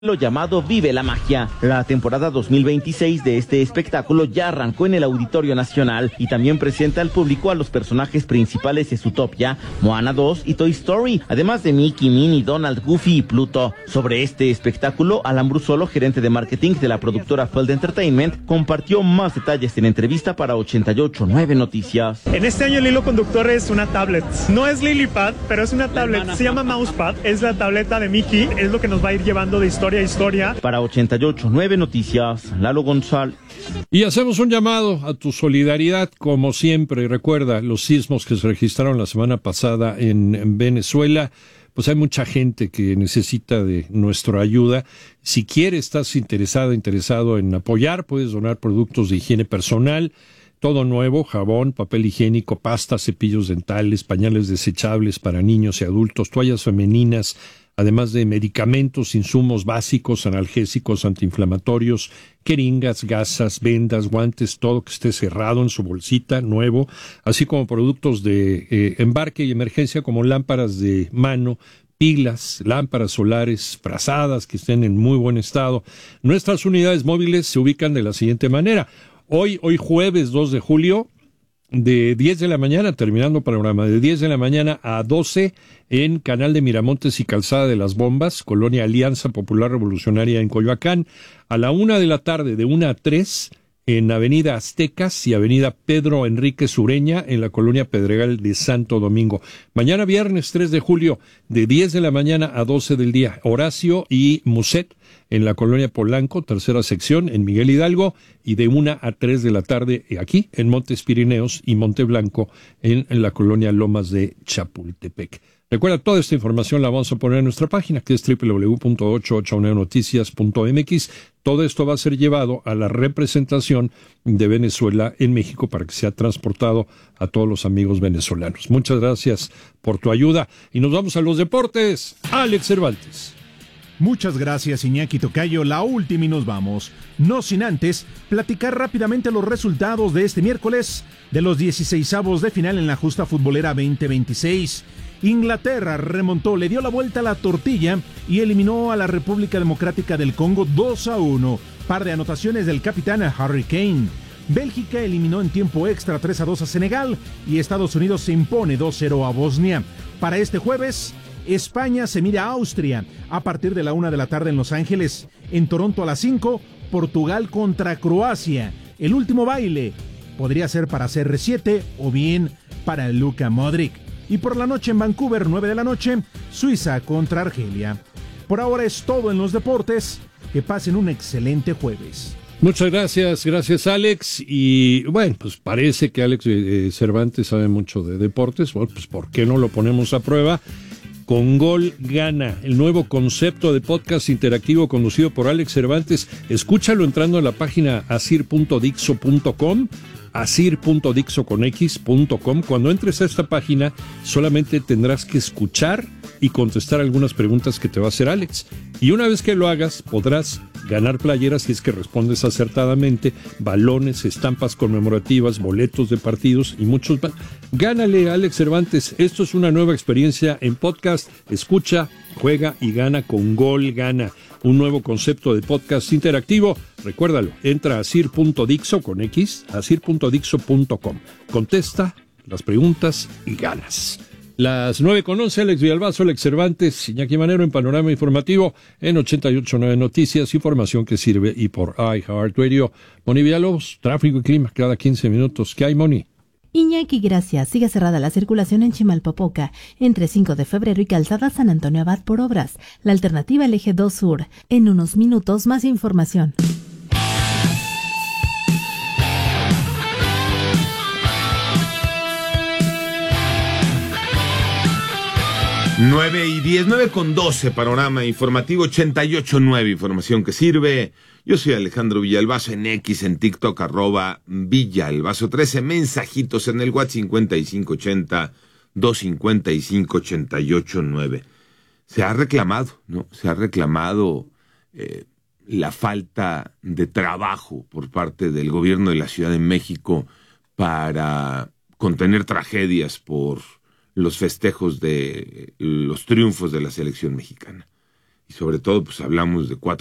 Lo llamado Vive la Magia. La temporada 2026 de este espectáculo ya arrancó en el Auditorio Nacional y también presenta al público a los personajes principales de Zootopia, Moana 2 y Toy Story, además de Mickey, Minnie, Donald, Goofy y Pluto. Sobre este espectáculo, Alan Brusolo, gerente de marketing de la productora Feld Entertainment, compartió más detalles en entrevista para 88.9 Noticias. En este año el hilo conductor es una tablet. No es LilyPad, pero es una tablet. Se llama Mousepad. Es la tableta de Mickey. Es lo que nos va a ir llevando de historia a historia. Para 88.9 Noticias, Lalo González. Y hacemos un llamado a tu solidaridad, como siempre. Recuerda los sismos que se registraron la semana pasada en Venezuela. Pues hay mucha gente que necesita de nuestra ayuda. Si quieres, estás interesado en apoyar, puedes donar productos de higiene personal, todo nuevo, jabón, papel higiénico, pasta, cepillos dentales, pañales desechables para niños y adultos, toallas femeninas, además de medicamentos, insumos básicos, analgésicos, antiinflamatorios, jeringas, gasas, vendas, guantes, todo que esté cerrado en su bolsita, nuevo, así como productos de embarque y emergencia como lámparas de mano, pilas, lámparas solares, frazadas que estén en muy buen estado. Nuestras unidades móviles se ubican de la siguiente manera. Hoy jueves 2 de julio, de 10 de la mañana, terminando el programa, de 10 de la mañana a 12 en Canal de Miramontes y Calzada de las Bombas, Colonia Alianza Popular Revolucionaria en Coyoacán, a la 1 de la tarde, de 1 a 3 en Avenida Aztecas y Avenida Pedro Enríquez Ureña en la Colonia Pedregal de Santo Domingo. Mañana viernes 3 de julio, de 10 de la mañana a 12 del día, Horacio y Muset en la Colonia Polanco, tercera sección, en Miguel Hidalgo, y de 1 a 3 de la tarde aquí, en Montes Pirineos y Monte Blanco, en la Colonia Lomas de Chapultepec. Recuerda, toda esta información la vamos a poner en nuestra página, que es www.889noticias.mx. Todo esto va a ser llevado a la representación de Venezuela en México para que sea transportado a todos los amigos venezolanos. Muchas gracias por tu ayuda. Y nos vamos a los deportes. Alex Cervantes. Muchas gracias, Iñaki Tocayo. La última y nos vamos. No sin antes platicar rápidamente los resultados de este miércoles de los 16avos de final en la justa futbolera 2026. Inglaterra remontó, le dio la vuelta a la tortilla y eliminó a la República Democrática del Congo 2-1. Par de anotaciones del capitán Harry Kane. Bélgica eliminó en tiempo extra 3-2 a Senegal y Estados Unidos se impone 2-0 a Bosnia. Para este jueves, España se mide a Austria a partir de la 1 de la tarde en Los Ángeles. En Toronto a las 5, Portugal contra Croacia. El último baile podría ser para CR7 o bien para Luka Modric. Y por la noche en Vancouver, 9 de la noche, Suiza contra Argelia. Por ahora es todo en los deportes. Que pasen un excelente jueves. Muchas gracias Alex. Y bueno, pues parece que Alex Cervantes sabe mucho de deportes. Bueno, pues ¿por qué no lo ponemos a prueba? Con Gol Gana, el nuevo concepto de podcast interactivo conducido por Alex Cervantes. Escúchalo entrando a la página asir.dixo.com, asir.dixo.com. Cuando entres a esta página, solamente tendrás que escuchar y contestar algunas preguntas que te va a hacer Alex. Y una vez que lo hagas, podrás ganar playeras si es que respondes acertadamente, balones, estampas conmemorativas, boletos de partidos y muchos más. Gánale, Alex Cervantes. Esto es una nueva experiencia en podcast. Escucha, juega y gana con Gol Gana. Un nuevo concepto de podcast interactivo. Recuérdalo, entra a asir.dixo con X, asir.dixo.com. Contesta las preguntas y ganas. Las 9:11, Alex Villalbazo, Alex Cervantes, Iñaki Manero en Panorama Informativo en 88.9 Noticias, información que sirve y por iHeartRadio. Moni Villalobos, tráfico y clima cada 15 minutos. ¿Qué hay, Moni? Iñaki, gracias. Sigue cerrada la circulación en Chimalpopoca, entre 5 de febrero y Calzada San Antonio Abad por obras. La alternativa el eje 2 Sur. En unos minutos, más información. Nueve y 10, 9:12, Panorama Informativo 88.9, información que sirve. Yo soy Alejandro Villalbazo en X, en TikTok, @Villalbazo13, mensajitos en el WhatsApp 5580-255-88.9. Se ha reclamado, ¿no? Se ha reclamado la falta de trabajo por parte del gobierno de la Ciudad de México para contener tragedias por los festejos de los triunfos de la selección mexicana. y sobre todo pues hablamos de